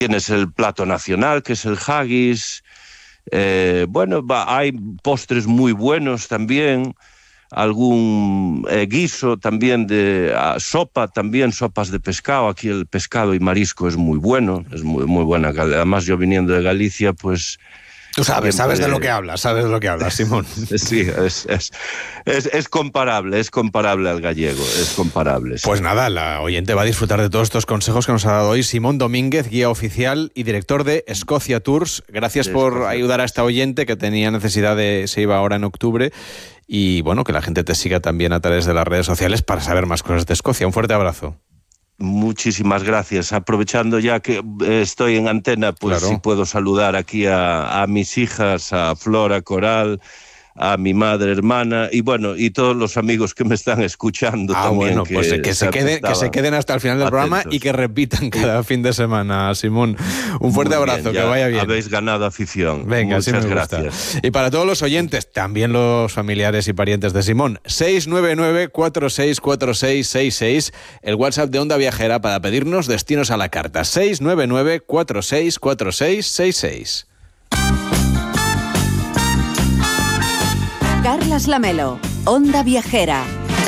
tienes el plato nacional, que es el haggis. Hay postres muy buenos también, algún guiso también sopa, también sopas de pescado. Aquí el pescado y marisco es muy bueno, es muy, muy buena. Además, yo viniendo de Galicia, pues... Tú sabes de lo que hablas, Simón. Sí, es comparable al gallego, es comparable. Sí. Pues nada, la oyente va a disfrutar de todos estos consejos que nos ha dado hoy Simón Domínguez, guía oficial y director de Escocia Tours. Gracias por ayudar a esta oyente que tenía necesidad se iba ahora en octubre, y bueno, que la gente te siga también a través de las redes sociales para saber más cosas de Escocia. Un fuerte abrazo. Muchísimas gracias. Aprovechando ya que estoy en antena, pues claro, sí puedo saludar aquí a mis hijas, a Flora, Coral, a mi madre, hermana, y bueno, y todos los amigos que me están escuchando también. Bueno, pues que se queden hasta el final del programa y que repitan cada fin de semana, Simón. Un fuerte abrazo, que vaya bien. Habéis ganado afición. Venga, muchas sí gracias. Y para todos los oyentes, también los familiares y parientes de Simón, 699-464666, el WhatsApp de Onda Viajera para pedirnos destinos a la carta, 699-464666. Carlas Lamelo, Onda Viajera.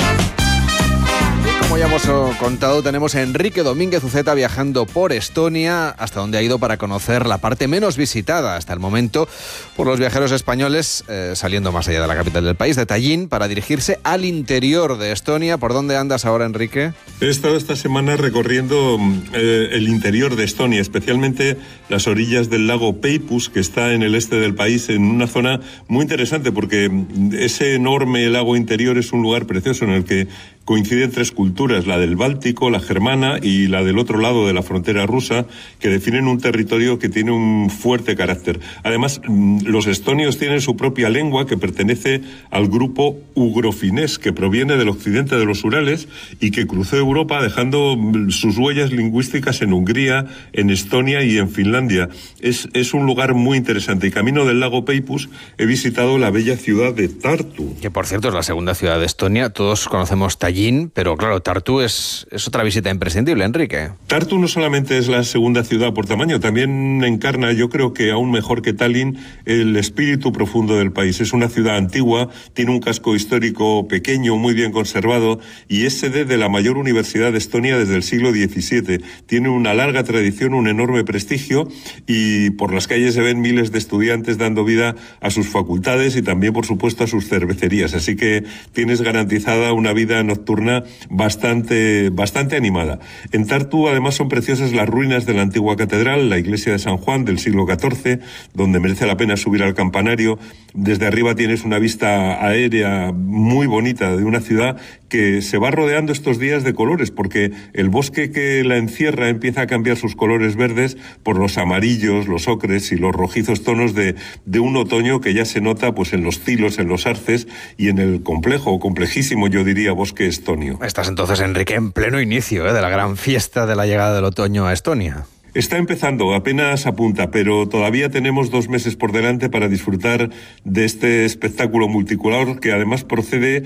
Como ya hemos contado, tenemos a Enrique Domínguez Uceta viajando por Estonia, hasta donde ha ido para conocer la parte menos visitada hasta el momento por los viajeros españoles, saliendo más allá de la capital del país, de Tallinn, para dirigirse al interior de Estonia. ¿Por dónde andas ahora, Enrique? He estado esta semana recorriendo el interior de Estonia, especialmente las orillas del lago Peipus, que está en el este del país, en una zona muy interesante, porque ese enorme lago interior es un lugar precioso en el que coinciden tres culturas, la del Báltico, la germana y la del otro lado de la frontera rusa, que definen un territorio que tiene un fuerte carácter. Además, los estonios tienen su propia lengua, que pertenece al grupo ugrofinés, que proviene del occidente de los Urales y que cruzó Europa dejando sus huellas lingüísticas en Hungría, en Estonia y en Finlandia. Es un lugar muy interesante, y camino del lago Peipus he visitado la bella ciudad de Tartu. Que por cierto es la segunda ciudad de Estonia. Todos conocemos Tallinn, pero claro, Tartu es otra visita imprescindible, Enrique. Tartu no solamente es la segunda ciudad por tamaño, también encarna, yo creo que aún mejor que Tallinn, el espíritu profundo del país. Es una ciudad antigua, tiene un casco histórico pequeño, muy bien conservado, y es sede de la mayor universidad de Estonia desde el siglo XVII. Tiene una larga tradición, un enorme prestigio, y por las calles se ven miles de estudiantes dando vida a sus facultades y también, por supuesto, a sus cervecerías. Así que tienes garantizada una vida nocturna bastante animada. En Tartu, además, son preciosas las ruinas de la antigua catedral, la iglesia de San Juan del siglo XIV, donde merece la pena subir al campanario. Desde arriba tienes una vista aérea muy bonita de una ciudad que se va rodeando estos días de colores, porque el bosque que la encierra empieza a cambiar sus colores verdes por los amarillos, los ocres y los rojizos tonos de un otoño que ya se nota pues en los tilos, en los arces y en el complejísimo, yo diría, bosque estonio. Estás entonces, Enrique, en pleno inicio de la gran fiesta de la llegada del otoño a Estonia. Está empezando, apenas apunta, pero todavía tenemos 2 meses por delante para disfrutar de este espectáculo multicolor que además procede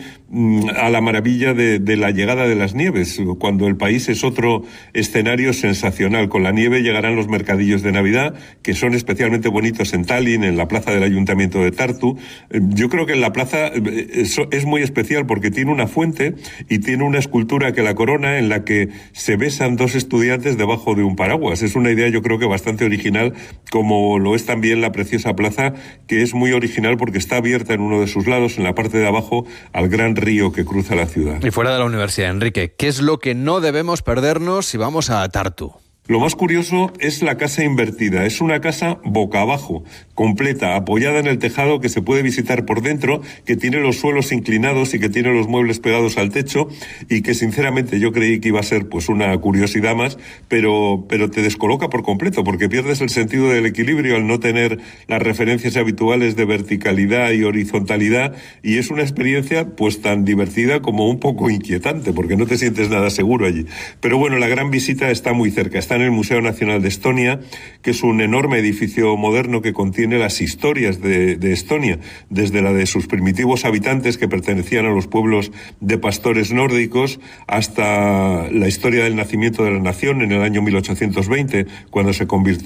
a la maravilla de la llegada de las nieves, cuando el país es otro escenario sensacional. Con la nieve llegarán los mercadillos de Navidad, que son especialmente bonitos en Tallinn, en la plaza del Ayuntamiento de Tartu. Yo creo que en la plaza es muy especial porque tiene una fuente y tiene una escultura que la corona, en la que se besan 2 estudiantes debajo de un paraguas. Es una idea, yo creo que bastante original, como lo es también la preciosa plaza, que es muy original porque está abierta en uno de sus lados, en la parte de abajo, al gran río que cruza la ciudad. Y fuera de la universidad, Enrique, ¿qué es lo que no debemos perdernos si vamos a Tartu? Lo más curioso es la casa invertida. Es una casa boca abajo, completa, apoyada en el tejado, que se puede visitar por dentro, que tiene los suelos inclinados y que tiene los muebles pegados al techo, y que sinceramente yo creí que iba a ser pues una curiosidad más, pero te descoloca por completo, porque pierdes el sentido del equilibrio al no tener las referencias habituales de verticalidad y horizontalidad, y es una experiencia pues tan divertida como un poco inquietante, porque no te sientes nada seguro allí. Pero bueno, la gran visita está muy cerca. Está en el Museo Nacional de Estonia, que es un enorme edificio moderno que contiene las historias de Estonia, desde la de sus primitivos habitantes que pertenecían a los pueblos de pastores nórdicos, hasta la historia del nacimiento de la nación en el año 1820, cuando se convirtió